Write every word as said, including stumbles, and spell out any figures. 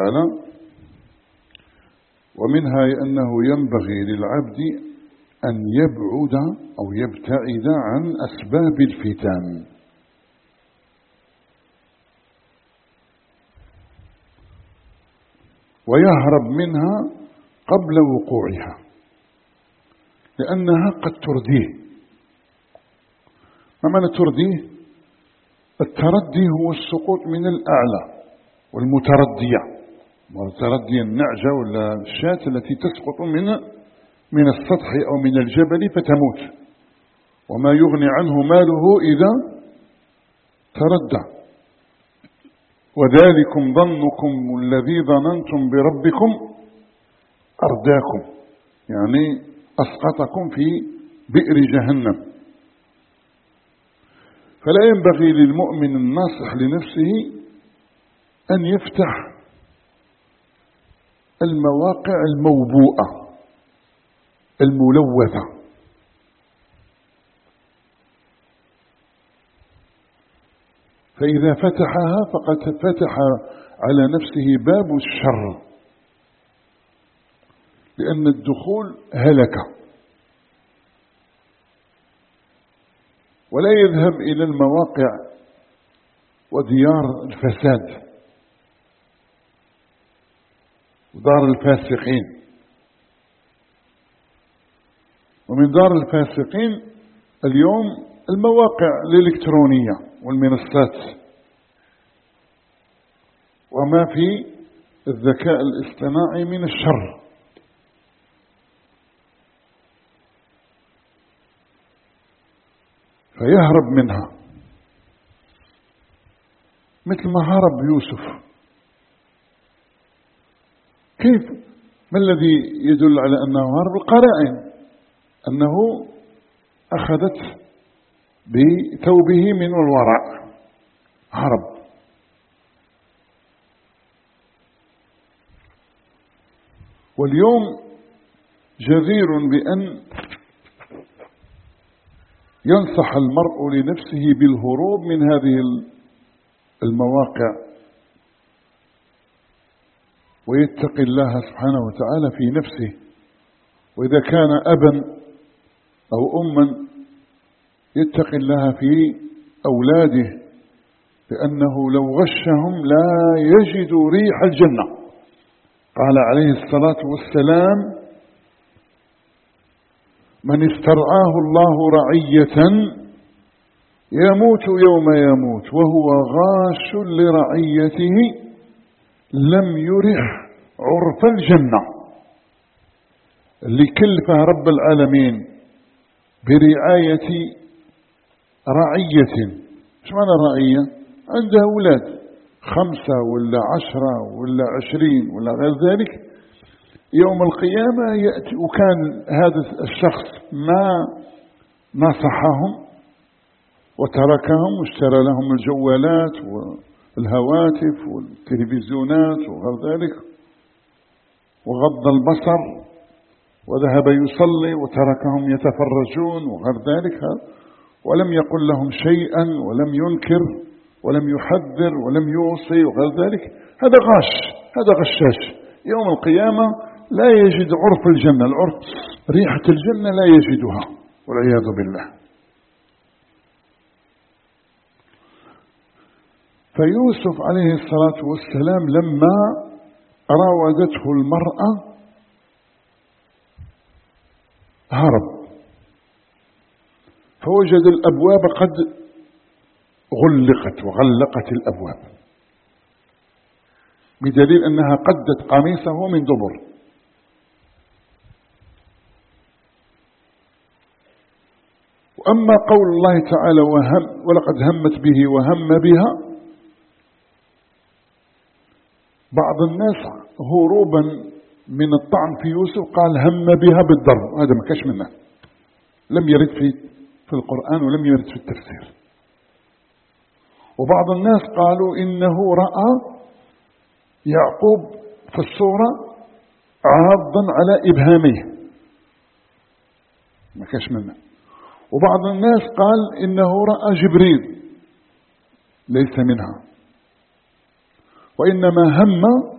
تعالى. ومنها أنه ينبغي للعبد أن يبعد أو يبتعد عن أسباب الفتن، ويهرب منها قبل وقوعها، لأنها قد ترديه. ما معنى ترديه؟ التردي هو السقوط من الأعلى، والمتردية متردي النعجة ولا الشاة التي تسقط من من السطح أو من الجبل فتموت، وما يغني عنه ماله إذا تردى. وذلكم ظنكم الذي ظننتم بربكم أرداكم، يعني أسقطكم في بئر جهنم. فلا ينبغي للمؤمن الناصح لنفسه أن يفتح المواقع الموبوءة الملوثة، فإذا فتحها فقد فتح على نفسه باب الشر، لأن الدخول هلكة. ولا يذهب إلى المواقع وديار الفساد ودار الفاسقين. ومن دار الفاسقين اليوم المواقع الإلكترونية والمنصات وما في الذكاء الاصطناعي من الشر. فيهرب منها، مثل ما هرب يوسف. كيف؟ ما الذي يدل على أنه هرب؟ القرائن، أنه أخذت بثوبه من الوراء، هرب. واليوم جدير بأن ينصح المرء لنفسه بالهروب من هذه المواقع، ويتقي الله سبحانه وتعالى في نفسه. وإذا كان أبا أو أما يتقي الله في أولاده، لأنه لو غشهم لا يجد ريح الجنة. قال عليه الصلاة والسلام: من استرعاه الله رعية يموت يوم يموت وهو غاش لرعيته لم يرح عرف الجنة. اللي كلفه رب العالمين برعاية رعية. ايش معنى رعية؟ عنده أولاد خمسة ولا عشرة ولا عشرين ولا غير ذلك، يوم القيامة يأتي وكان هذا الشخص ما نصحهم وتركهم واشترى لهم الجوالات والهواتف والتلفزيونات وغير ذلك، وغض البصر وذهب يصلي وتركهم يتفرجون وغير ذلك، ولم يقل لهم شيئا ولم ينكر ولم يحذر ولم يوصي وغير ذلك، هذا غاش، هذا غشاش. يوم القيامة لا يجد عرف الجنة، العرف ريحة الجنة لا يجدها والعياذ بالله. فيوسف عليه الصلاة والسلام لما راودته المرأة هرب، فوجد الأبواب قد غلقت وغلقت الأبواب، بدليل أنها قدت قميصه من دبر. وأما قول الله تعالى وهم ولقد همت به وهم بها، بعض الناس هروبا من الطعن في يوسف قال هم بها بالضرب، هذا ما كاش منه، لم يرد في في القرآن ولم يرد في التفسير. وبعض الناس قالوا إنه رأى يعقوب في الصورة عاضا على إبهامه، ما كاش منه. وبعض الناس قال إنه رأى جبريل، ليس منها، وإنما هم